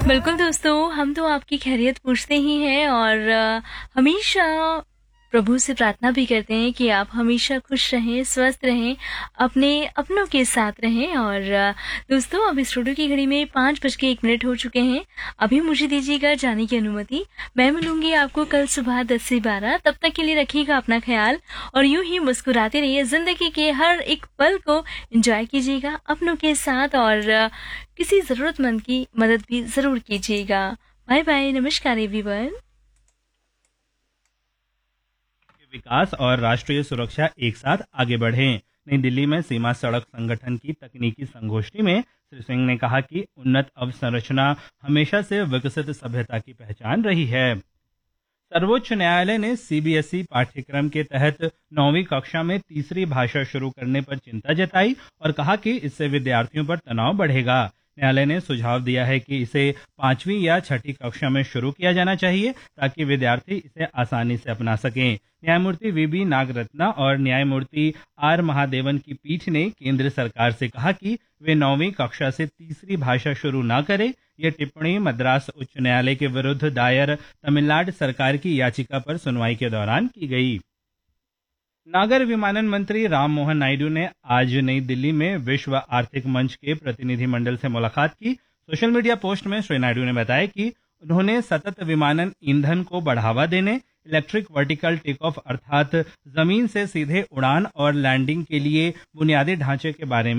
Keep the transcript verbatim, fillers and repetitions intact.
बिल्कुल दोस्तों, हम तो आपकी खैरियत पूछते ही हैं और अ, हमेशा प्रभु से प्रार्थना भी करते हैं कि आप हमेशा खुश रहें, स्वस्थ रहें, अपने अपनों के साथ रहें और अ, दोस्तों अब स्टूडियो की घड़ी में पाँच बज के एक मिनट हो चुके हैं। अभी मुझे दीजिएगा जाने की अनुमति। मैं मिलूँगी आपको कल सुबह दस से बारह। तब तक के लिए रखिएगा अपना ख़्याल और यूँ ही मुस्कुराते रहिए। ज़िंदगी के हर एक पल को एन्जॉय कीजिएगा अपनों के साथ और अ, किसी ज़रूरतमंद की मदद भी ज़रूर कीजिएगा। बाय बाय, नमस्कार एवरीवन। विकास और राष्ट्रीय सुरक्षा एक साथ आगे बढ़ें। नई दिल्ली में सीमा सड़क संगठन की तकनीकी संगोष्ठी में श्री सिंह ने कहा कि उन्नत अवसंरचना हमेशा से विकसित सभ्यता की पहचान रही है। सर्वोच्च न्यायालय ने सीबीएसई पाठ्यक्रम के तहत नौवीं कक्षा में तीसरी भाषा शुरू करने पर चिंता जताई और कहा कि इससे विद्यार्थियों पर तनाव बढ़ेगा। न्यायालय ने सुझाव दिया है कि इसे पांचवी या छठी कक्षा में शुरू किया जाना चाहिए ताकि विद्यार्थी इसे आसानी से अपना सकें। न्यायमूर्ति वीबी नागरत्ना और न्यायमूर्ति आर महादेवन की पीठ ने केंद्र सरकार से कहा कि वे नौवीं कक्षा से तीसरी भाषा शुरू न करें। यह टिप्पणी मद्रास उच्च न्यायालय के विरुद्ध दायर तमिलनाडु सरकार की याचिका पर सुनवाई के दौरान की गई। नागर विमानन मंत्री राम मोहन नायडू ने आज नई दिल्ली में विश्व आर्थिक मंच के प्रतिनिधिमंडल से मुलाकात की। सोशल मीडिया पोस्ट में श्री नायडू ने बताया कि उन्होंने सतत विमानन ईंधन को बढ़ावा देने, इलेक्ट्रिक वर्टिकल टेक ऑफ अर्थात जमीन से सीधे उड़ान और लैंडिंग के लिए बुनियादी ढांचे के बारे में